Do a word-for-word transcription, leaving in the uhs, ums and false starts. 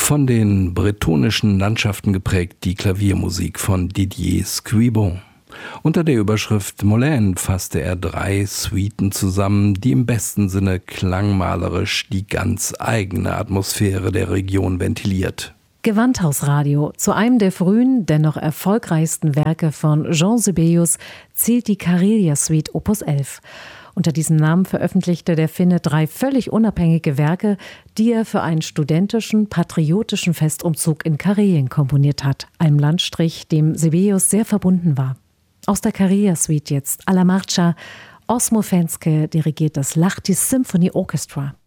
Von den bretonischen Landschaften geprägt die Klaviermusik von Didier Scribon. Unter der Überschrift Molène fasste er drei Suiten zusammen, die im besten Sinne klangmalerisch die ganz eigene Atmosphäre der Region ventiliert. Gewandhausradio. Zu einem der frühen, dennoch erfolgreichsten Werke von Jean Sibelius zählt die Karelia-Suite Opus elf. Unter diesem Namen veröffentlichte der Finne drei völlig unabhängige Werke, die er für einen studentischen, patriotischen Festumzug in Karelien komponiert hat, einem Landstrich, dem Sibelius sehr verbunden war. Aus der Karelia-Suite jetzt, Alla Marcia, Osmo Fenske dirigiert das Lahti Symphony Orchestra.